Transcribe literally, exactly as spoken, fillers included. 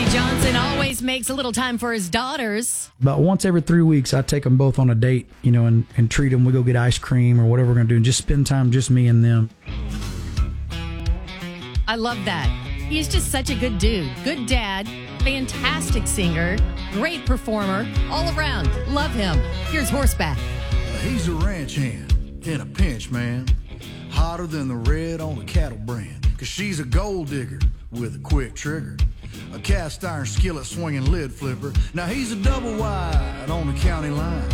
Speedy Johnson always makes a little time for his daughters. About once every three weeks, I take them both on a date, you know, and, and treat them. We go get ice cream or whatever we're going to do and just spend time, just me and them. I love that. He's just such a good dude. Good dad, fantastic singer, great performer, all around. Love him. Here's Horseback. He's a ranch hand in a pinch, man. Hotter than the red on a cattle brand. Cause she's a gold digger with a quick trigger. A cast iron skillet swinging lid flipper. Now he's a double wide on the county line.